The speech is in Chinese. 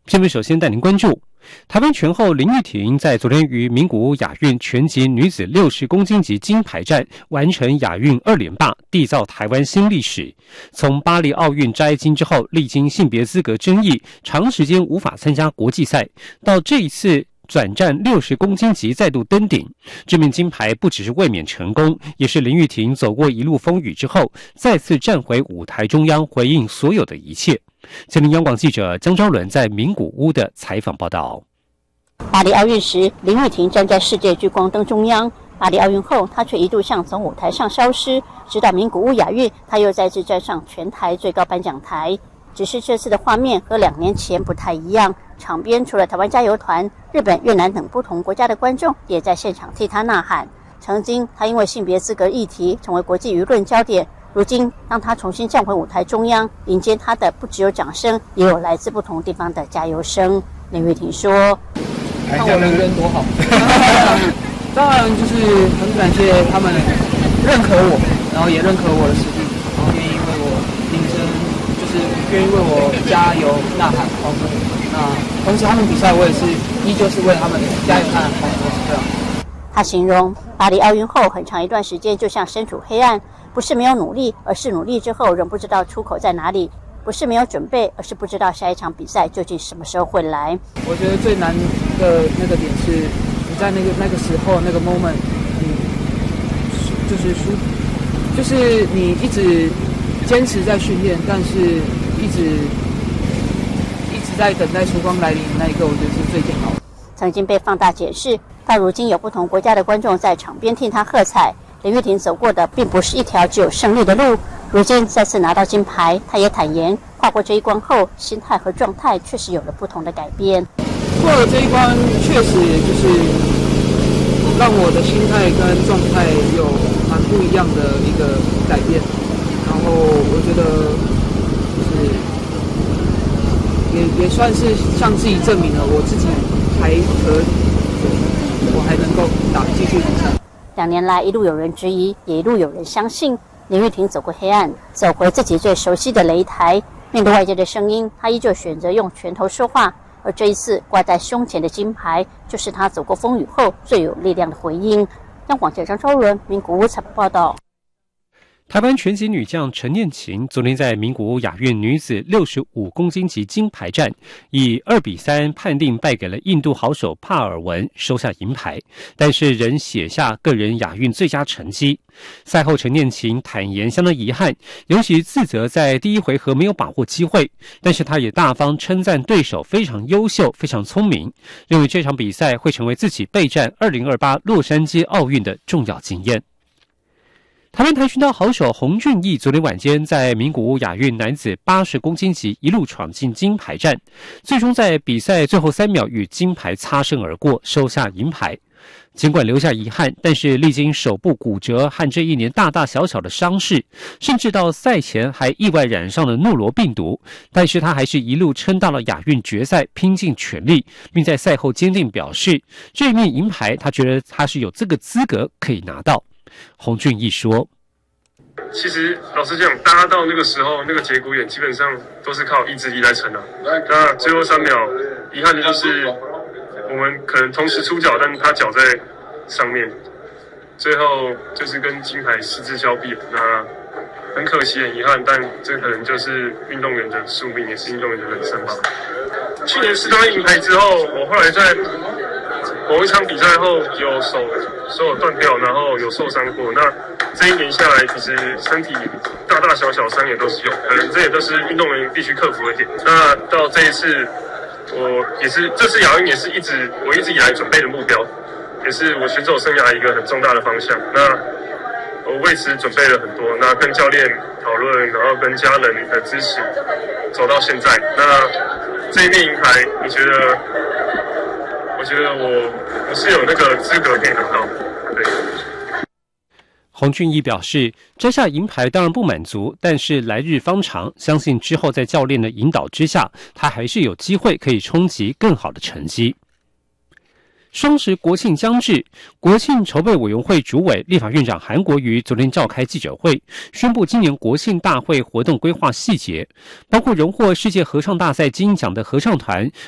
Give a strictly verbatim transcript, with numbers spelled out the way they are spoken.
新闻首先带您关注，台湾拳后林玉婷在昨天于名古屋亚运拳击女子六十公斤级金牌战完成亚运二连霸，缔造台湾新历史。从巴黎奥运摘金之后，历经性别资格争议，长时间无法参加国际赛，到这一次转战六十公斤级再度登顶，这面金牌不只是卫冕成功，也是林玉婷走过一路风雨之后，再次站回舞台中央，回应所有的一切。前林央广记者江昭伦在名古屋的采访报道。 巴黎奥运时，林玉婷站在世界聚光灯中央。巴黎奥运后，她却一度想从舞台上消失，直到名古屋亚运，她又再次站上全台最高颁奖台。只是这次的画面和两年前不太一样，场边除了台湾加油团、日本、越南等不同国家的观众也在现场替她呐喊。曾经，她因为性别资格议题成为国际舆论焦点。如今，当她重新站回舞台中央，迎接她的不只有掌声，也有来自不同地方的加油声。林玉婷说：“ 看我人缘多好，当然就是很感谢他们认可我，然后也认可我的实力，然后愿意为我挺身，就是愿意为我加油呐喊欢呼。那同时他们比赛，我也是依旧是为他们加油呐喊欢呼，这样。” 他形容巴黎奥运后很长一段时间就像身处黑暗，不是没有努力，而是努力之后仍不知道出口在哪里；不是没有准备，而是不知道下一场比赛究竟什么时候会来。 我觉得最难的那个点是，你在那个那个时候那个 moment， 你就是输，就是你一直坚持在训练，但是一直一直在等待曙光来临的那一个，我觉得是最煎熬的。 曾经被放大解释，到如今有不同国家的观众在场边替他喝彩。林玉婷走过的并不是一条只有胜利的路，如今再次拿到金牌，她也坦言，跨过这一关后，心态和状态确实有了不同的改变。 过了这一关，确实就是让我的心态跟状态有蛮不一样的一个改变。然后我觉得就是也也算是向自己证明了我自己还可以，我还能够打继续比赛。 两年来，一路有人质疑，也一路有人相信。林玉婷走过黑暗，走回自己最熟悉的擂台。面对外界的声音，她依旧选择用拳头说话。而这一次挂在胸前的金牌，就是她走过风雨后最有力量的回应。央广记者张昭伦，名古屋采访报道。 台湾拳击女将陈念琴昨天在名古屋亚运女子六十五公斤级金牌战，以二比三判定败给了印度好手帕尔文，收下银牌，但是仍写下个人亚运最佳成绩。赛后陈念琴坦言相当遗憾，尤其自责在第一回合没有把握机会，但是他也大方称赞对手非常优秀，非常聪明，认为这场比赛会成为自己备战二零二八洛杉矶奥运的重要经验。台湾跆拳道好手洪俊义昨天晚间在名古屋亚运男子八十公斤级一路闯进金牌战，最终在比赛最后三秒与金牌擦身而过，收下银牌。尽管留下遗憾，但是历经手部骨折和这一年大大小小的伤势，甚至到赛前还意外染上了诺罗病毒，但是他还是一路撑到了亚运决赛，拼尽全力，并在赛后坚定表示，这一面银牌他觉得他是有这个资格可以拿到。洪俊义说：“ 其实老实讲，大家到那个时候，那个节骨眼基本上都是靠意志力来撑的。那最后三秒，遗憾的就是我们可能同时出脚，但他脚在上面，最后就是跟金牌失之交臂。那很可惜，很遗憾，但这可能就是运动员的宿命，也是运动员的人生吧。去年失当银牌之后，我后来在某一场比赛后有手手有断掉，然后有受伤过。那这一年下来，其实身体大大小小伤也都是有，可能这也都是运动员必须克服的点。那到这一次，我也是这次亚运也是一直我一直以来准备的目标，也是我选手生涯一个很重大的方向。那我为此准备了很多，那跟教练讨论，然后跟家人的支持，走到现在。那这一面银牌，你觉得？我觉得我我是有那个资格可以拿到，对。 洪俊义表示，摘下银牌当然不满足，但是来日方长，相信之后在教练的引导之下，他还是有机会可以冲击更好的成绩。双十国庆将至，国庆筹备委员会主委立法院长韩国瑜昨天召开记者会，宣布今年国庆大会活动规划细节，包括荣获世界合唱大赛金奖的合唱团